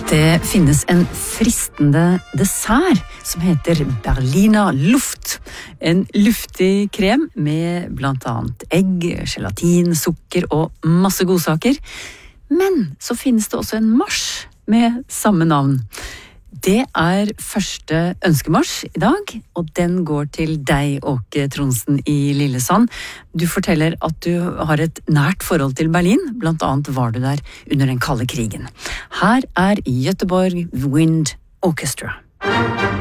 Det finnes en fristende dessert som heter Berliner Luft. En luftig krem med blant annet egg, gelatin, sukker og masse godsaker. Men så finnes det også en marsj med samme navn. Det er første ønskemarsj i dag, og den går til deg, Åke Tronsen i Lillesand. Du forteller at du har et nært forhold til Berlin, blant annet var du der under den kalde krigen. Her er Göteborg Wind Orchestra.